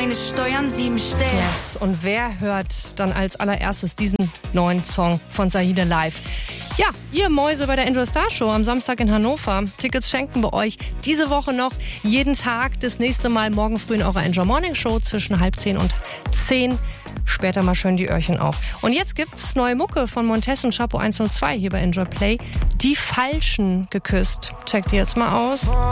meine Steuern 7 stellen. Yes. Und wer hört dann als allererstes diesen neuen Song von Zahida live? Ja, ihr Mäuse bei der Enjoy Star Show am Samstag in Hannover. Tickets schenken wir euch diese Woche noch jeden Tag. Das nächste Mal morgen früh in eurer Enjoy Morning Show zwischen 9:30 und 10. Später mal schön die Öhrchen auf. Und jetzt gibt's neue Mucke von Montez und Chapo 102 hier bei Enjoy Play. Die Falschen geküsst. Checkt die jetzt mal aus.